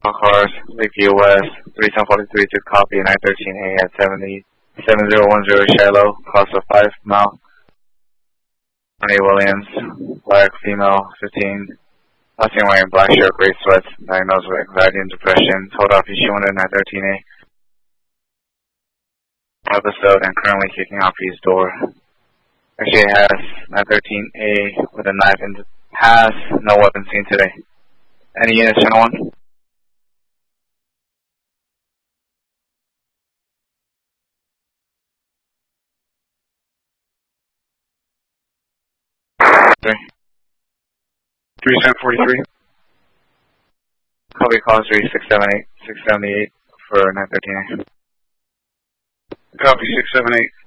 cars, Lakeview West, 3743 to copy 913A at 7010 Shiloh, cost of 5 mile. Ronnie Williams, black, female, 15. Last seen wearing black shirt, gray sweats, diagnosed with anxiety and depression, told off issue under 913A. Episode and currently kicking off his door. Actually has 913A with a knife in the past, no weapon seen today. Any units, channel 1? Three. 3743. Copy call 678 for 913A. Copy 678.